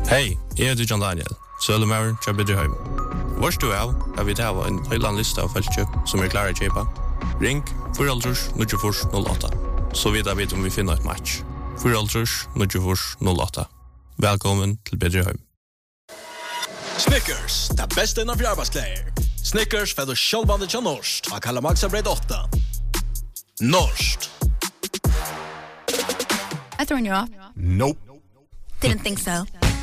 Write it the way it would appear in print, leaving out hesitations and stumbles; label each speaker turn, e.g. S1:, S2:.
S1: Hej, jeg heter John Daniel, Søllemauer til Bedreheim. Vars du har vi til en høyland liste av feltkjøp som klar å kjøpe. Ring 4-0-08, så vidt jeg vet om vi finner et match. 4-0-08. Velkommen til Bedreheim.
S2: Snickers, det bästa inom arbetskläder. Snickers för självbande till Norst. Man kallar Maxa Bread 8. Norst.
S3: I thrown you off.
S4: Nope.
S3: Didn't think so.